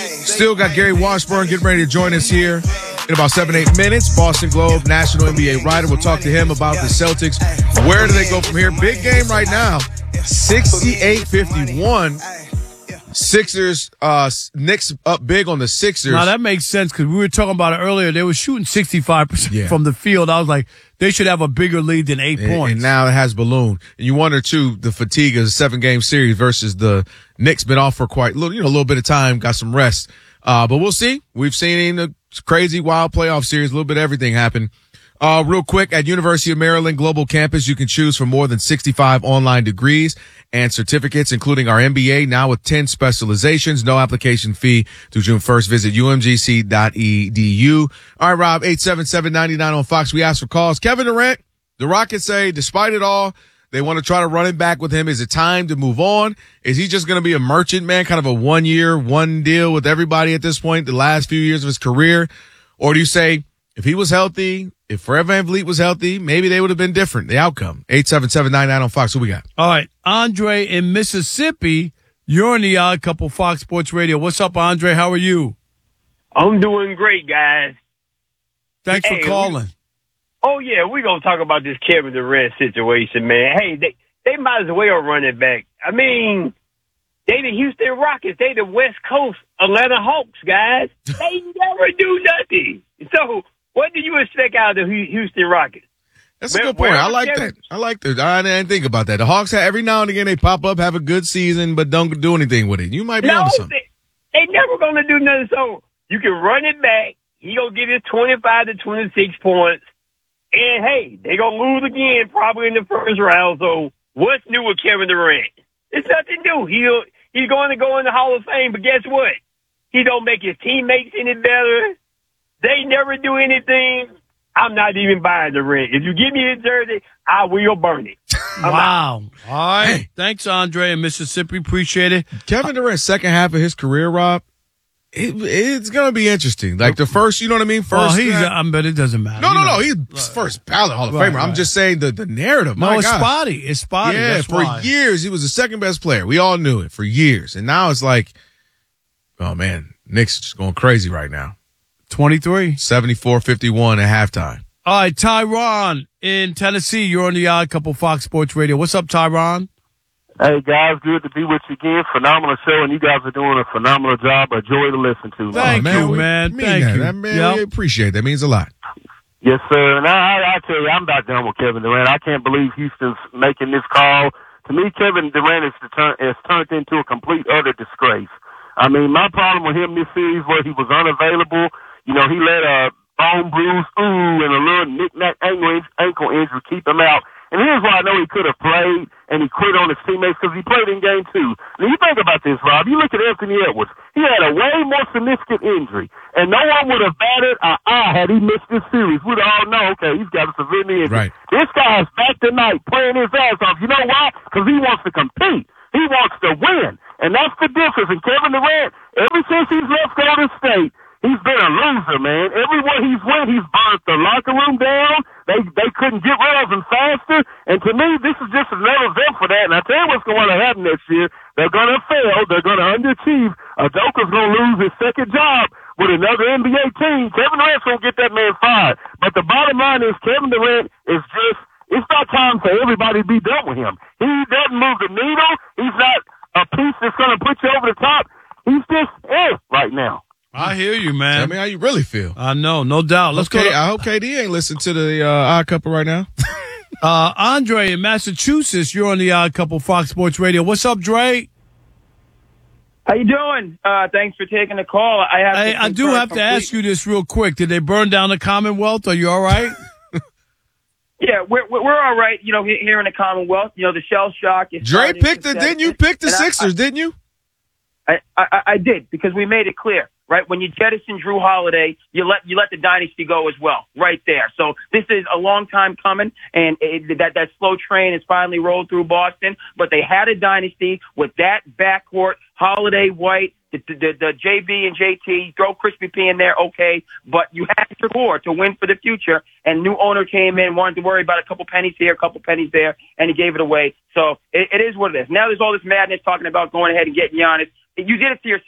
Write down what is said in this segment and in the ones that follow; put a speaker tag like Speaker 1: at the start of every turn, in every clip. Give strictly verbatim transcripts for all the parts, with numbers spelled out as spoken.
Speaker 1: Still got Gary Washburn getting ready to join us here in about seven, eight minutes. Boston Globe, national N B A writer. We'll talk to him about the Celtics. Where do they go from here? Big game right now. sixty-eight fifty-one. Sixers, uh, Knicks up big on the Sixers.
Speaker 2: Now, that makes sense because we were talking about it earlier. They were shooting sixty-five percent yeah. from the field. I was like, they should have a bigger lead than eight
Speaker 1: and,
Speaker 2: points.
Speaker 1: And now it has ballooned. And you wonder, too, the fatigue of a seven-game series versus the Knicks been off for quite a little, you know, a little bit of time, got some rest. Uh, but we'll see. We've seen a crazy, wild playoff series, a little bit of everything happen. Uh, real quick, at University of Maryland Global Campus, you can choose from more than sixty-five online degrees and certificates, including our M B A, now with ten specializations. No application fee through June first. Visit U M G C dot E D U. All right, Rob, eight seven seven, nine nine on Fox. We asked for calls. Kevin Durant, the Rockets say, despite it all, they want to try to run it back with him. Is it time to move on? Is he just going to be a merchant man, kind of a one-year, one deal with everybody at this point, the last few years of his career? Or do you say, if he was healthy, if Fred VanVleet was healthy, maybe they would have been different, the outcome. eight seven seven, nine nine on Fox. Who we got?
Speaker 2: All right. Andre in Mississippi. You're on the Odd Couple Fox Sports Radio. What's up, Andre? How are you?
Speaker 3: I'm doing great, guys.
Speaker 2: Thanks
Speaker 3: hey,
Speaker 2: for calling.
Speaker 3: We, oh, yeah. We're going to talk about this Kevin Durant situation, man. Hey, they, they might as well run it back. I mean, they the Houston Rockets. They the West Coast Atlanta Hawks, guys. They never do nothing. So, what do you expect out of the Houston Rockets?
Speaker 1: That's a good point. I like that. I like that. I didn't think about that. The Hawks, have, every now and again, they pop up, have a good season, but don't do anything with it. You might be
Speaker 3: no,
Speaker 1: onto something.
Speaker 3: They, they never going to do nothing. So you can run it back. He going to get his twenty-five to twenty-six points. And, hey, they going to lose again probably in the first round. So what's new with Kevin Durant? It's nothing new. He'll, he's going to go in the Hall of Fame, but guess what? He don't make his teammates any better. They never do anything. I'm not even buying the ring. If you give me his jersey, I will burn it. I'm
Speaker 2: wow. Not. All right. Thanks, Andre in Mississippi. Appreciate it.
Speaker 1: Kevin Durant's second half of his career, Rob, it, it's going to be interesting. Like the first, you know what I mean? First,
Speaker 2: well, he's, uh, but it doesn't matter.
Speaker 1: No, no,
Speaker 2: you know.
Speaker 1: no. He's right. first ballot Hall of
Speaker 2: right,
Speaker 1: Famer.
Speaker 2: right.
Speaker 1: I'm just saying the, the narrative.
Speaker 2: No,
Speaker 1: My
Speaker 2: it's
Speaker 1: God.
Speaker 2: spotty. It's spotty.
Speaker 1: Yeah,
Speaker 2: That's
Speaker 1: for
Speaker 2: why.
Speaker 1: years, he was the second best player. We all knew it for years. And now it's like, oh, man, Knicks just going crazy right now.
Speaker 2: twenty-three.
Speaker 1: seventy-four fifty-one at halftime.
Speaker 2: All right, Tyron in Tennessee. You're on the Odd Couple Fox Sports Radio. What's up, Tyron?
Speaker 4: Hey, guys. Good to be with you again. Phenomenal show, and you guys are doing a phenomenal job. A joy to listen to.
Speaker 2: Thank
Speaker 1: oh, man,
Speaker 2: you, man.
Speaker 1: Mean
Speaker 2: Thank
Speaker 1: that.
Speaker 2: you.
Speaker 1: That, man,
Speaker 2: yep.
Speaker 1: We appreciate that. That means a lot.
Speaker 4: Yes, sir. And I, I, I tell you, I'm about done with Kevin Durant. I can't believe Houston's making this call. To me, Kevin Durant is, turn, is turned into a complete, utter disgrace. I mean, my problem with him this series was he was unavailable. You know, he let a bone bruise, ooh, and a little knick-knack ankle, ankle injury keep him out. And here's why I know he could have played, and he quit on his teammates, because he played in game two. Now, you think about this, Rob. You look at Anthony Edwards. He had a way more significant injury, and no one would have batted an eye had he missed this series. We'd all know, okay, he's got a severe knee injury.
Speaker 1: Right.
Speaker 4: This guy's back tonight playing his ass off. You know why? Because he wants to compete. He wants to win. And that's the difference. And Kevin Durant, ever since he's left Golden State, he's been a loser, man. Everywhere he's went, he's burnt the locker room down. They they couldn't get rid of him faster. And to me, this is just another event for that. And I tell you what's going to happen next year. They're going to fail. They're going to underachieve. Udoka's going to lose his second job with another N B A team. Kevin Durant's going to get that man fired. But the bottom line is Kevin Durant is just, it's not time for everybody to be done with him. He doesn't move the needle. He's not a piece that's going to put you over the top. He's just eh right now.
Speaker 2: I hear you, man.
Speaker 1: Tell me how you really feel.
Speaker 2: I know, no doubt. Let's
Speaker 1: okay,
Speaker 2: go. To-
Speaker 1: I hope K D ain't listening to the uh, Odd Couple right now.
Speaker 2: uh, Andre in Massachusetts, you're on the Odd Couple Fox Sports Radio. What's up, Dre?
Speaker 5: How you doing? Uh, thanks for taking the call. I have.
Speaker 2: Hey, I do have to ask you this real quick. Did they burn down the Commonwealth? Are you all right?
Speaker 5: Yeah, we're we're all right. You know, here in the Commonwealth, you know, the shell shock is.
Speaker 1: Dre picked the. Didn't you pick the Sixers? I, didn't you?
Speaker 5: I, I I did, because we made it clear, right? When you jettison Drew Holiday, you let you let the dynasty go as well, right there. So this is a long time coming, and it, that that slow train has finally rolled through Boston. But they had a dynasty with that backcourt: Holiday, White, the, the, the J B and J T. Throw Crispy P in there, okay? But you had your core to win for the future. And new owner came in, wanted to worry about a couple pennies here, a couple pennies there, and he gave it away. So it, it is what it is. Now there's all this madness talking about going ahead and getting Giannis. You did it to yourself.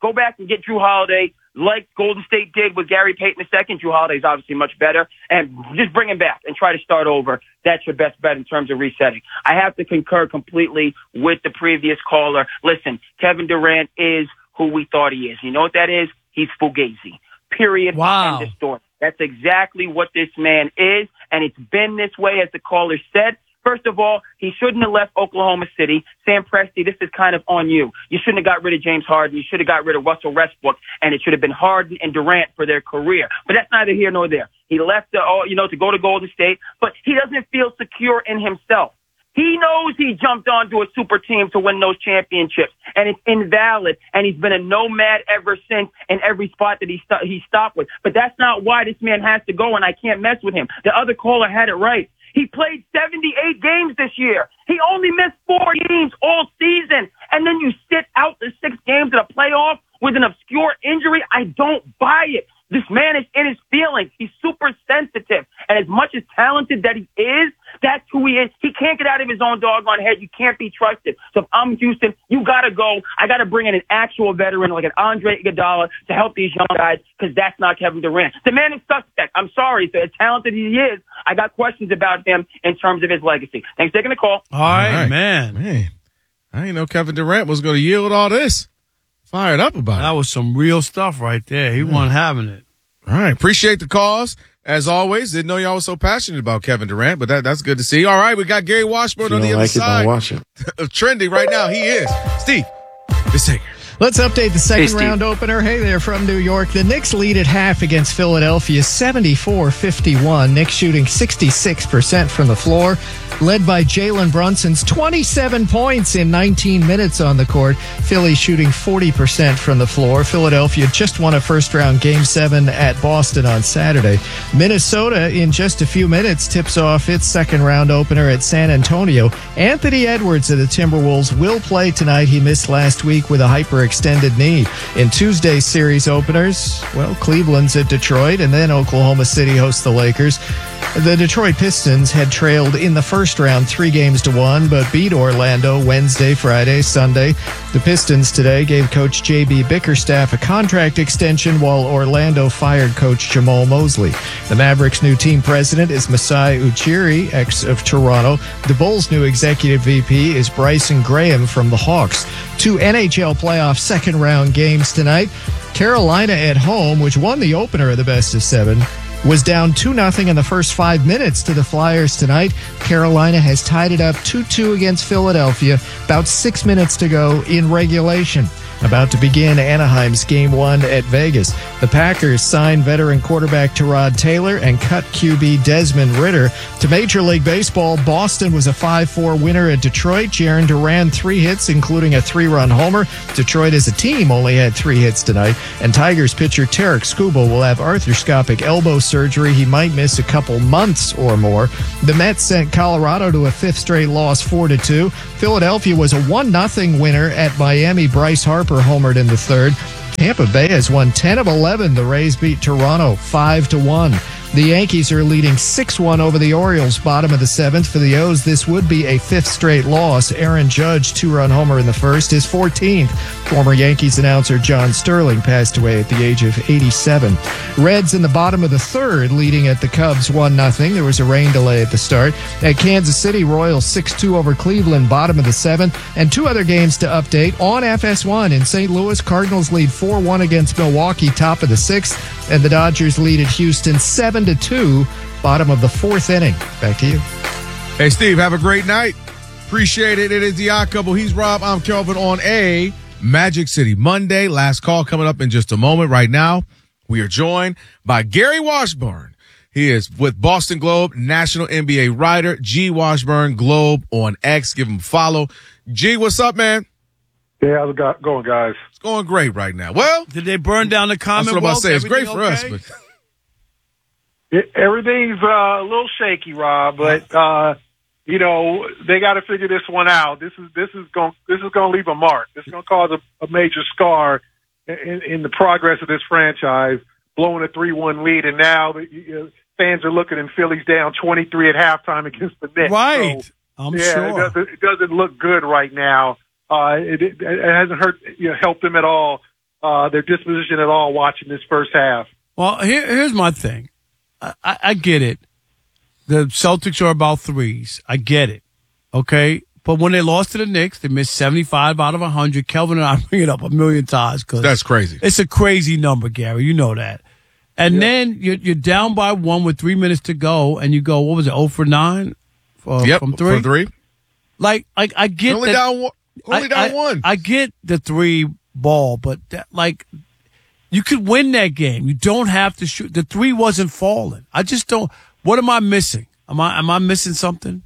Speaker 5: Go back and get Drew Holiday like Golden State did with Gary Payton the second. Drew Holiday's obviously much better. And just bring him back and try to start over. That's your best bet in terms of resetting. I have to concur completely with the previous caller. Listen, Kevin Durant is who we thought he is. You know what that is? He's Fugazi. Period.
Speaker 2: Wow.
Speaker 5: End of story. That's exactly what this man is, and it's been this way, as the caller said. First of all, he shouldn't have left Oklahoma City. Sam Presti, this is kind of on you. You shouldn't have got rid of James Harden. You should have got rid of Russell Westbrook, and it should have been Harden and Durant for their career. But that's neither here nor there. He left, the, you know, to go to Golden State, but he doesn't feel secure in himself. He knows he jumped onto a super team to win those championships, and it's invalid, and he's been a nomad ever since in every spot that he, st- he stopped with. But that's not why this man has to go, and I can't mess with him. The other caller had it right. He played seventy-eight games this year. He only missed four games all season, and then you sit out the six games in a playoff with an obscure injury. I don't buy it. This man is in his feelings. He's super sensitive. And as much as talented that he is, that's who he is. He can't get out of his own doggone head. You can't be trusted. So if I'm Houston, you got to go. I got to bring in an actual veteran like an Andre Iguodala to help these young guys, because that's not Kevin Durant. The man is suspect. I'm sorry. So as talented as he is, I got questions about him in terms of his legacy. Thanks for taking the call.
Speaker 2: All right,
Speaker 1: all right.
Speaker 2: man.
Speaker 1: Man, I didn't know Kevin Durant was going to yield all this. Fired up about
Speaker 2: That
Speaker 1: it.
Speaker 2: was some real stuff right there. He
Speaker 1: Yeah.
Speaker 2: wasn't having it.
Speaker 1: All right. Appreciate the calls. As always, didn't know y'all was so passionate about Kevin Durant, but that, that's good to see. All right. We got Gary Washburn on the other
Speaker 6: like
Speaker 1: side.
Speaker 6: It, don't watch it.
Speaker 1: Trending right now. He is. Steve, let's take it.
Speaker 7: Let's update the second
Speaker 5: Hey, Steve.
Speaker 7: round opener. Hey there from New York. The Knicks lead at half against Philadelphia, seventy-four fifty-one. Knicks shooting sixty-six percent from the floor, led by Jalen Brunson's twenty-seven points in nineteen minutes on the court. Philly shooting forty percent from the floor. Philadelphia just won a first-round Game seven at Boston on Saturday. Minnesota, in just a few minutes, tips off its second-round opener at San Antonio. Anthony Edwards of the Timberwolves will play tonight. He missed last week with a hyper extended knee. In Tuesday's series openers, well, Cleveland's at Detroit, and then Oklahoma City hosts the Lakers. The Detroit Pistons had trailed in the first round three games to one, but beat Orlando Wednesday, Friday, Sunday. The Pistons today gave coach J B Bickerstaff a contract extension, while Orlando fired coach Jamal Mosley. The Mavericks' new team president is Masai Ujiri, ex of Toronto. The Bulls' new executive V P is Bryson Graham from the Hawks. Two N H L playoff second round games tonight. Carolina at home, which won the opener of the best of seven, was down two nothing in the first five minutes to the Flyers tonight. Carolina has tied it up two two against Philadelphia. About six minutes to go in regulation. About to begin Anaheim's Game one at Vegas. The Packers signed veteran quarterback Tyrod Taylor and cut Q B Desmond Ridder. To Major League Baseball, Boston was a five four winner at Detroit. Jarren Duran, three hits, including a three-run homer. Detroit as a team only had three hits tonight. And Tigers pitcher Tarek Skubal will have arthroscopic elbow surgery. He might miss a couple months or more. The Mets sent Colorado to a fifth straight loss, four to two. Philadelphia was a one nothing winner at Miami. Bryce Harper homered in the third. Tampa Bay has won ten of eleven. The Rays beat Toronto five to one. The Yankees are leading six one over the Orioles, bottom of the seventh. For the O's, this would be a fifth straight loss. Aaron Judge, two-run homer in the first, his fourteenth. Former Yankees announcer John Sterling passed away at the age of eighty-seven. Reds in the bottom of the third, leading at the Cubs one nothing. There was a rain delay at the start. At Kansas City, Royals six two over Cleveland, bottom of the seventh. And two other games to update. On F S one in Saint Louis, Cardinals lead four one against Milwaukee, top of the sixth. And the Dodgers lead at Houston seven to two, bottom of the fourth inning. Back to you.
Speaker 1: Hey, Steve, have a great night. Appreciate it. It is the Odd Couple. He's Rob. I'm Kelvin on a Magic City Monday. Last call coming up in just a moment. Right now, we are joined by Gary Washburn. He is with Boston Globe, national N B A writer, G Washburn Globe on X. Give him a follow. G, what's up, man?
Speaker 8: Hey, how's it go- going, guys?
Speaker 1: It's going great right now. Well,
Speaker 2: Did they burn down the
Speaker 1: that's what I'm
Speaker 2: Commonwealth?
Speaker 1: about to say. It's great for
Speaker 2: Everything
Speaker 1: us,
Speaker 2: okay?
Speaker 1: but
Speaker 8: It, everything's uh, a little shaky, Rob, but uh, you know they got to figure this one out. This is this is going this is going to leave a mark. This is going to cause a, a major scar in, in the progress of this franchise. Blowing a three one lead, and now the you know, fans are looking and Philly's down twenty-three at halftime against the Knicks.
Speaker 2: Right.
Speaker 8: So,
Speaker 2: I'm
Speaker 8: yeah,
Speaker 2: sure.
Speaker 8: it doesn't, it doesn't look good right now. Uh, it, it, it hasn't hurt, you know, helped them at all. uh, their disposition at all watching this first half.
Speaker 2: Well, here, here's my thing. I, I, I get it. The Celtics are about threes. I get it. Okay? But when they lost to the Knicks, they missed seventy-five out of one hundred. Kelvin and I bring it up a million times because
Speaker 1: that's crazy.
Speaker 2: It's a crazy number, Gary. You know that. And yeah. then you're, you're down by one with three minutes to go, and you go, what was it, oh for nine? For,
Speaker 1: yep,
Speaker 2: from three?
Speaker 1: from three.
Speaker 2: Like, like I get
Speaker 1: you're only
Speaker 2: that,
Speaker 1: down one. Only
Speaker 2: I,
Speaker 1: down
Speaker 2: I,
Speaker 1: one.
Speaker 2: I get the three ball, but that, like, you could win that game. You don't have to shoot. The three wasn't falling. I just don't. What am I missing? Am I am I missing something?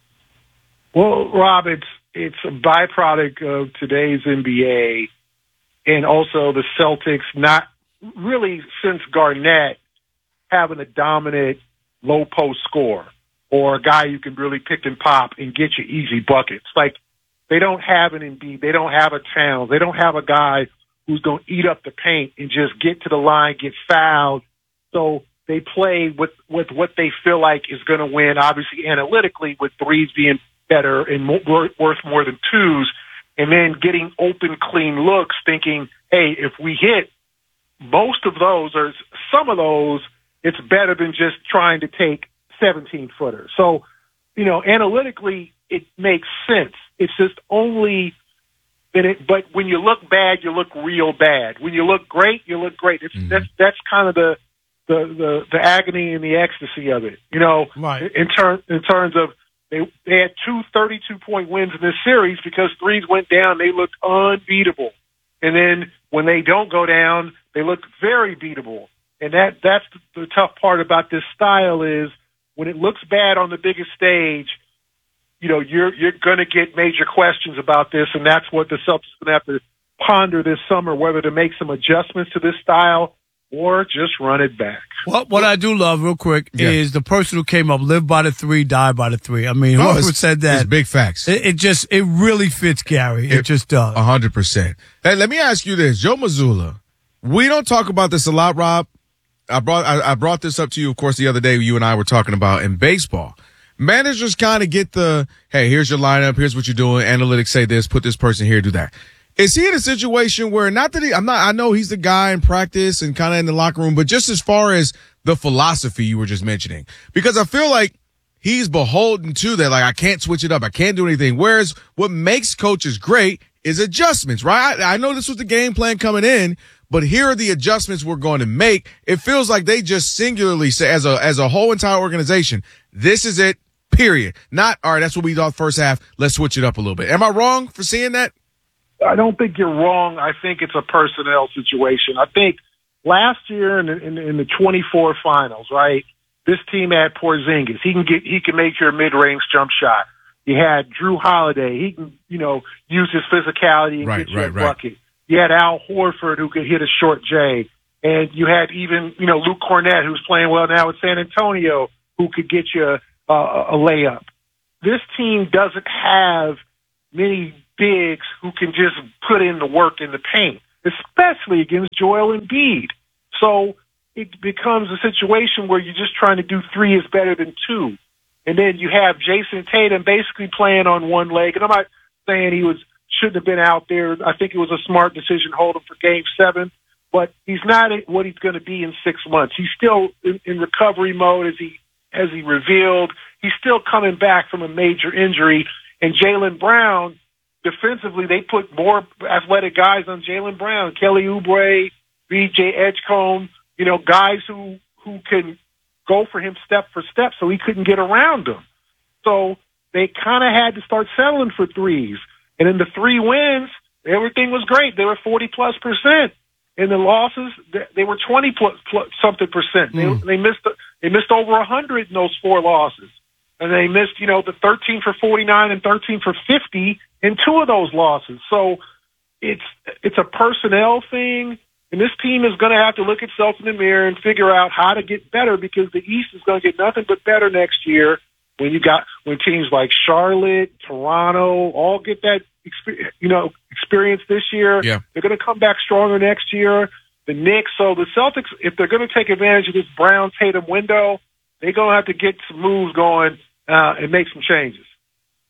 Speaker 8: Well, Rob, it's it's a byproduct of today's N B A, and also the Celtics not really since Garnett having a dominant low post scorer or a guy you can really pick and pop and get you easy buckets. Like they don't have an Embiid, they don't have a Towns, they don't have a guy who's going to eat up the paint and just get to the line, get fouled. So they play with, with what they feel like is going to win, obviously analytically, with threes being better and more, worth more than twos, and then getting open, clean looks, thinking, hey, if we hit most of those or some of those, it's better than just trying to take seventeen-footers. So, you know, analytically, it makes sense. It's just only in it, but when you look bad, you look real bad. When you look great, you look great. It's, mm-hmm. That's that's kind of the, the the the agony and the ecstasy of it. You know,
Speaker 2: right.
Speaker 8: in turn in terms of they they had two thirty-two point wins in this series because threes went down. They looked unbeatable, and then when they don't go down, they look very beatable. And that that's the, the tough part about this style is when it looks bad on the biggest stage, you know, you're you're going to get major questions about this, and that's what the Celtics are going to have to ponder this summer, whether to make some adjustments to this style or just run it back.
Speaker 2: What what I do love, real quick,
Speaker 1: yeah.
Speaker 2: is the person who came up, live by the three, die by the three. I mean,
Speaker 1: oh,
Speaker 2: whoever said that.
Speaker 1: It's big facts.
Speaker 2: It, it just, it really fits, Gary. It, it just does.
Speaker 1: A hundred percent. Hey, let me ask you this. Joe Mazzulla, we don't talk about this a lot, Rob. I brought I, I brought this up to you, of course, the other day you and I were talking about in baseball. Managers kind of get the, hey, here's your lineup, here's what you're doing, analytics say this, put this person here, do that. Is he in a situation where, not that he, I'm not, I know he's the guy in practice and kind of in the locker room, but just as far as the philosophy you were just mentioning, because I feel like he's beholden to that, like I can't switch it up, I can't do anything. Whereas what makes coaches great is adjustments, right? I, I know this was the game plan coming in, but here are the adjustments we're going to make. It feels like they just singularly say, as a as a whole entire organization, this is it, period. Not, all right, that's what we thought first half, let's switch it up a little bit. Am I wrong for seeing that?
Speaker 8: I don't think you're wrong. I think it's a personnel situation. I think last year in the, in, in the twenty-four finals, right, this team had Porzingis. He can get, he can make your mid-range jump shot. You had Drew Holiday. He can, you know, use his physicality and
Speaker 1: right,
Speaker 8: get you
Speaker 1: right,
Speaker 8: a
Speaker 1: right.
Speaker 8: bucket. You had Al Horford who could hit a short J. And you had even, you know, Luke Cornett, who's playing well now with San Antonio, who could get you a, a layup. This team doesn't have many bigs who can just put in the work in the paint, especially against Joel Embiid. So it becomes a situation where you're just trying to do three is better than two. And then you have Jason Tatum basically playing on one leg. And I'm not saying he was shouldn't have been out there. I think it was a smart decision to hold him for game seven, but he's not what he's going to be in six months. He's still in, in recovery mode as he, as he revealed. He's still coming back from a major injury. And Jaylen Brown, defensively, they put more athletic guys on Jaylen Brown, Kelly Oubre, B J Edgecombe, you know, guys who, who can go for him step for step, so he couldn't get around them. So they kind of had to start settling for threes. And in the three wins, everything was great. They were forty plus percent. In the losses, they were twenty plus, plus something percent. Mm. They, they missed they missed over a hundred in those four losses, and they missed, you know, the thirteen for forty-nine and thirteen for fifty in two of those losses. So it's it's a personnel thing, and this team is going to have to look itself in the mirror and figure out how to get better, because the East is going to get nothing but better next year. When you got when teams like Charlotte, Toronto, all get that experience, you know, experience this year,
Speaker 1: yeah.
Speaker 8: They're going to come back stronger next year. The Knicks, so the Celtics, if they're going to take advantage of this Brown Tatum window, they're going to have to get some moves going uh, and make some changes.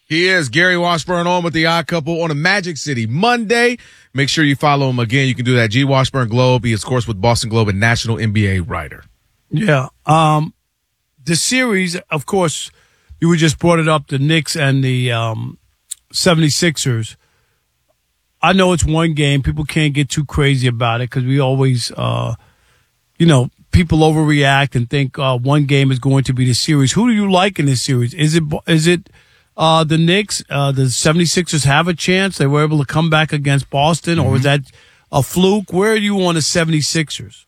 Speaker 1: He is Gary Washburn on with the Odd Couple on a Magic City Monday. Make sure you follow him again. You can do that. G Washburn Globe. He is, of course, with Boston Globe and national N B A writer.
Speaker 2: Yeah. Um, the series, of course, you just brought it up, the Knicks and the um, seventy-sixers. I know it's one game. People can't get too crazy about it because we always, uh, you know, people overreact and think uh, one game is going to be the series. Who do you like in this series? Is it is it uh, the Knicks? Uh, the seventy-sixers have a chance. They were able to come back against Boston, mm-hmm. or is that a fluke? Where are you on the seventy-sixers?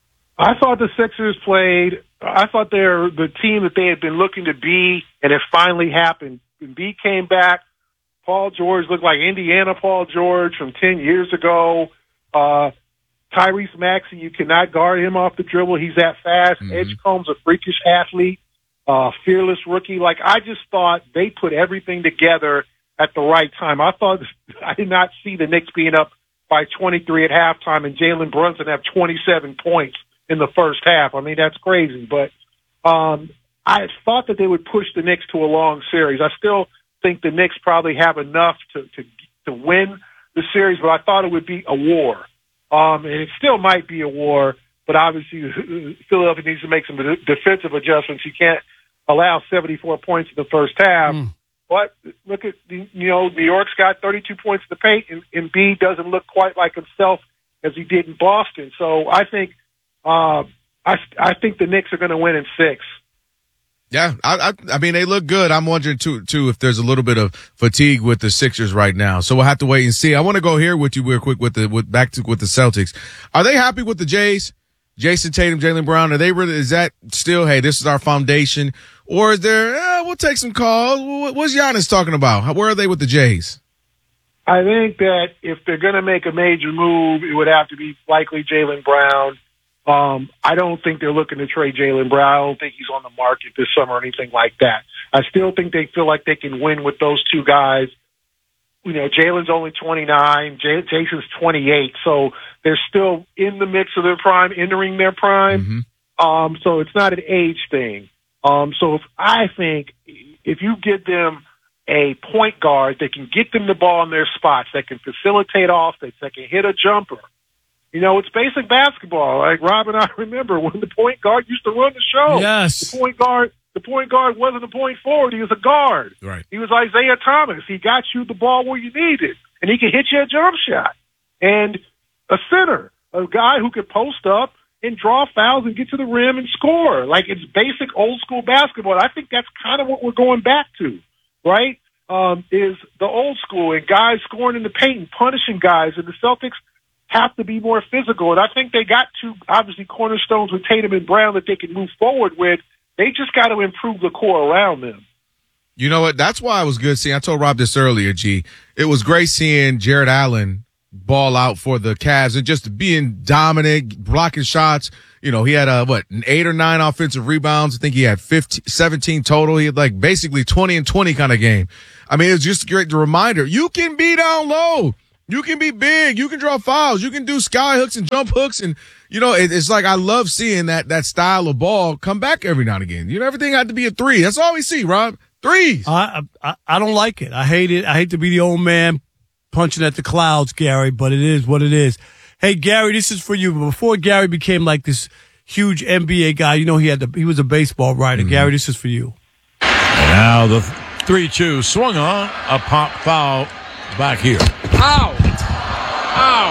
Speaker 8: I thought the Sixers played. I thought they're the team that they had been looking to be, and it finally happened. Embiid came back. Paul George looked like Indiana Paul George from ten years ago. Uh, Tyrese Maxey, you cannot guard him off the dribble. He's that fast. Mm-hmm. Edgecombe's a freakish athlete, uh, fearless rookie. Like, I just thought they put everything together at the right time. I thought I did not see the Knicks being up by twenty-three at halftime and Jalen Brunson have twenty-seven points in the first half. I mean, that's crazy. But um, I thought that they would push the Knicks to a long series. I still think the Knicks probably have enough to, to, to win the series, but I thought it would be a war. Um, and it still might be a war, but obviously Philadelphia needs to make some defensive adjustments. You can't allow seventy-four points in the first half. Mm. But look at, the, you know, New York's got thirty-two points in the paint, and Embiid doesn't look quite like himself as he did in Boston. So I think, uh, I, I think the Knicks are going to win in six.
Speaker 1: Yeah, I, I, I mean, they look good. I'm wondering, too, too, if there's a little bit of fatigue with the Sixers right now. So we'll have to wait and see. I want to go here with you real quick with the, with, back to, with the Celtics. Are they happy with the Jays? Jason Tatum, Jaylen Brown, are they really, is that still, hey, this is our foundation? Or is there, eh, we'll take some calls. What's Giannis talking about? Where are they with the Jays?
Speaker 8: I think that if they're going to make a major move, it would have to be likely Jaylen Brown. Um, I don't think they're looking to trade Jaylen Brown. I don't think he's on the market this summer or anything like that. I still think they feel like they can win with those two guys. You know, Jalen's only twenty-nine, J- Jason's twenty-eight, so they're still in the mix of their prime, entering their prime. Mm-hmm. Um, so it's not an age thing. Um, so if, I think if you give them a point guard that can get them the ball in their spots, that can facilitate offense, that can hit a jumper. You know, it's basic basketball. Like Rob and I remember when the point guard used to run the show.
Speaker 2: Yes.
Speaker 8: The point guard, the point guard wasn't a point forward. He was a guard.
Speaker 1: Right.
Speaker 8: He was Isaiah Thomas. He got you the ball where you needed, and he could hit you a jump shot. And a center, a guy who could post up and draw fouls and get to the rim and score. Like, it's basic old school basketball. I think that's kind of what we're going back to, right? Um, is the old school and guys scoring in the paint and punishing guys, and the Celtics have to be more physical. And I think they got two, obviously, cornerstones with Tatum and Brown that they can move forward with. They just got to improve the core around them.
Speaker 1: You know what? That's why it was good seeing. I told Rob this earlier, G. It was great seeing Jared Allen ball out for the Cavs and just being dominant, blocking shots. You know, he had a, what, an eight or nine offensive rebounds. I think he had fifteen, seventeen total. He had like basically twenty and twenty kind of game. I mean, it's just a great reminder. You can be down low. You can be big. You can draw fouls. You can do sky hooks and jump hooks. And, you know, it, it's like I love seeing that that style of ball come back every now and again. You know, everything had to be a three. That's all we see, Rob. Threes.
Speaker 2: I, I I don't like it. I hate it. I hate to be the old man punching at the clouds, Gary, but it is what it is. Hey, Gary, this is for you. Before Gary became like this huge N B A guy, you know, he had the, he was a baseball writer. Mm-hmm. Gary, this is for you.
Speaker 6: And now the three two swung on, a pop foul back here.
Speaker 9: Ow! Ow!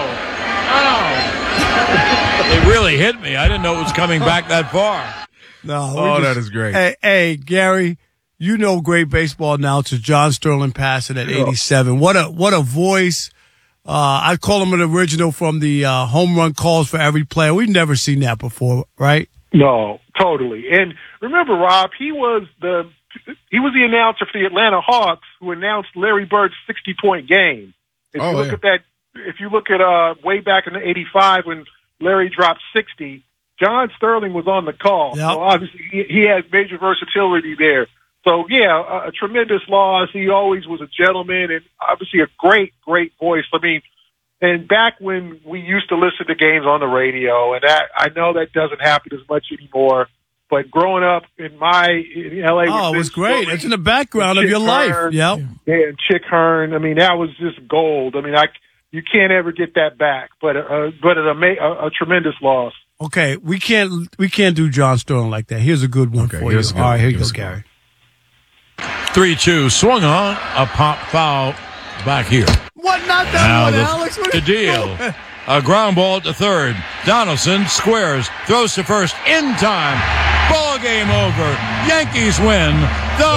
Speaker 9: Ow!
Speaker 6: It really hit me. I didn't know it was coming back that far.
Speaker 2: No.
Speaker 1: Oh,
Speaker 2: just,
Speaker 1: that is great.
Speaker 2: Hey, hey, Gary, you know great baseball announcer John Sterling passing at eighty-seven. What a what a voice. Uh, I call him an original from the uh, home run calls for every player. We've never seen that before, right?
Speaker 8: No, totally. And remember, Rob, he was the he was the announcer for the Atlanta Hawks who announced Larry Bird's sixty-point game. If
Speaker 1: oh,
Speaker 8: you look
Speaker 1: yeah.
Speaker 8: at that, if you look at uh, way back in the eighty-five when Larry dropped sixty, John Sterling was on the call.
Speaker 2: Yep.
Speaker 8: So obviously he, he has major versatility there. So yeah, a, a tremendous loss. He always was a gentleman and obviously a great, great voice. I mean, and back when we used to listen to games on the radio, and that, I know that doesn't happen as much anymore. But growing up in my in L A,
Speaker 2: Oh, it was great. It's in the background of
Speaker 8: Chick
Speaker 2: your life.
Speaker 8: Hearn,
Speaker 2: Yep.
Speaker 8: Yeah, and Chick Hearn. I mean, that was just gold. I mean, I you can't ever get that back. But uh, but a, a, a tremendous loss.
Speaker 2: Okay, we can't we can't do John Sterling like that. Here's a good one
Speaker 1: Okay,
Speaker 2: for you.
Speaker 1: here's a good
Speaker 2: All right,
Speaker 1: one.
Speaker 2: here you go,
Speaker 1: Here's a good
Speaker 2: Gary.
Speaker 6: three two, swung on, a pop foul back here.
Speaker 2: What? Not that
Speaker 6: Now
Speaker 2: one,
Speaker 6: the,
Speaker 2: Alex. What
Speaker 6: the
Speaker 2: are you
Speaker 6: deal.
Speaker 2: doing?
Speaker 6: A ground ball to third. Donaldson squares, throws to first in time. Ball game over. Yankees win. The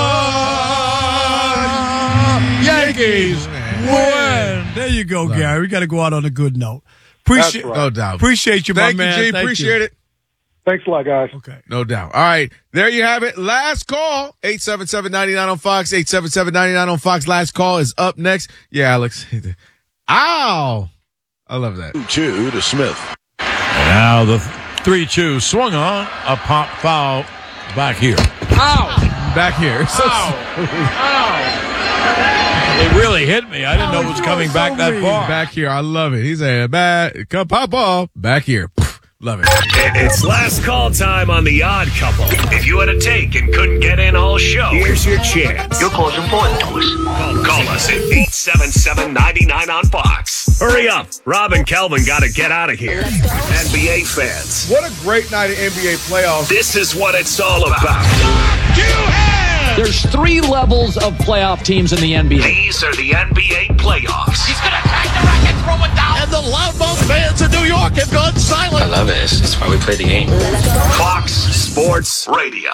Speaker 6: Yankees win.
Speaker 2: There you go, Gary. We got to go out on a good note. Appreciate,
Speaker 8: right.
Speaker 1: No doubt.
Speaker 2: appreciate you,
Speaker 1: Thank
Speaker 2: my man.
Speaker 1: you, G.
Speaker 2: Thank
Speaker 1: Appreciate
Speaker 2: you.
Speaker 1: it.
Speaker 8: Thanks a lot, guys.
Speaker 2: Okay.
Speaker 1: No doubt. All right. There you have it. Last call. eight seven seven, nine nine on Fox. eight seven seven, nine nine on Fox. Last call is up next. Yeah, Alex. Ow. I love that.
Speaker 10: Two to Smith.
Speaker 6: And now the three two, swung on, a pop foul back here.
Speaker 9: Ow!
Speaker 1: Back here. So,
Speaker 6: It really hit me. I didn't know it was coming back that far.
Speaker 1: back here. I love it. He's a bad, come pop off. Back here. Love it.
Speaker 11: It's last call time on The Odd Couple. If you had a take and couldn't get in all show, here's your chance. Your call's important to us. Call, call us at eight seven seven, nine nine on Fox. Hurry up. Rob and Kelvin got to get out of here. N B A fans,
Speaker 1: What a great night of N B A playoffs.
Speaker 11: this is what it's all about.
Speaker 12: There's three levels of playoff teams in the N B A.
Speaker 11: These are the N B A playoffs.
Speaker 9: He's gonna crack the racket, throw it down.
Speaker 10: And the loudmouth fans in New York have gone silent.
Speaker 13: I love it. That's why we play the game.
Speaker 11: Fox Sports Radio.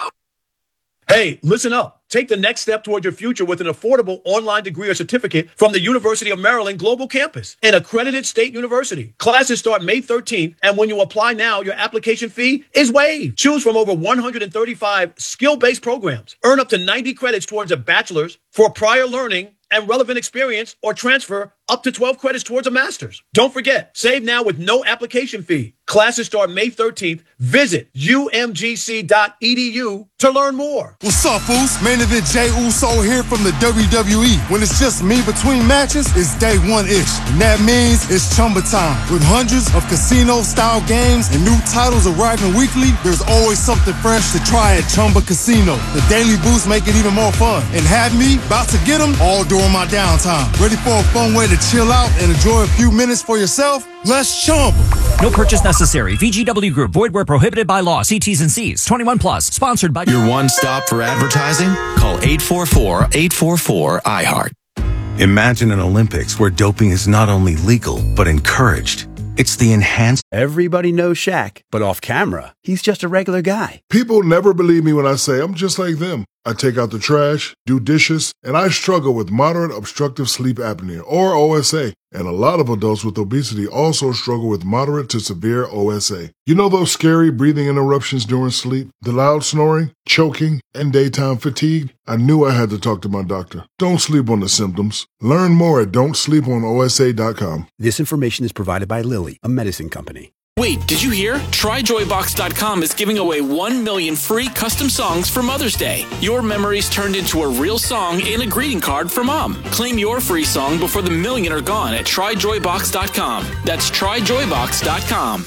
Speaker 14: Hey, listen up. Take the next step toward your future with an affordable online degree or certificate from the University of Maryland Global Campus, an accredited state university. Classes start May thirteenth, and when you apply now, your application fee is waived. Choose from over one hundred thirty-five skill-based programs. Earn up to ninety credits towards a bachelor's for prior learning and relevant experience, or transfer up to twelve credits towards a master's. Don't forget, save now with no application fee. Classes start May thirteenth. Visit U M G C dot E D U to learn more.
Speaker 15: What's up, fools? Main event Jay Uso here from the W W E. When it's just me between matches, it's day one-ish. And that means it's Chumba time. With hundreds of casino-style games and new titles arriving weekly, there's always something fresh to try at Chumba Casino. The daily boosts make it even more fun. And have me about to get them all during my downtime. Ready for a fun way to chill out and enjoy a few minutes for yourself? Let's Chumba.
Speaker 16: No purchase necessary. V G W Group. Void where prohibited by law. See T's and C's. twenty-one plus. Sponsored by...
Speaker 17: Your one stop for advertising? Call eight four four, eight four four, I heart.
Speaker 18: Imagine an Olympics where doping is not only legal, but encouraged. It's the enhanced...
Speaker 19: Everybody knows Shaq, but off camera, he's just a regular guy.
Speaker 20: People never believe me when I say I'm just like them. I take out the trash, do dishes, and I struggle with moderate obstructive sleep apnea, or O S A. And a lot of adults with obesity also struggle with moderate to severe O S A. You know those scary breathing interruptions during sleep, the loud snoring, choking, and daytime fatigue? I knew I had to talk to my doctor. Don't sleep on the symptoms. Learn more at don't sleep on O S A dot com.
Speaker 19: This information is provided by Lilly, a medicine company.
Speaker 21: Wait, did you hear? Try Joy Box dot com is giving away one million free custom songs for Mother's Day. Your memories turned into a real song and a greeting card for Mom. Claim your free song before the million are gone at Try Joy Box dot com. That's Try Joy Box dot com.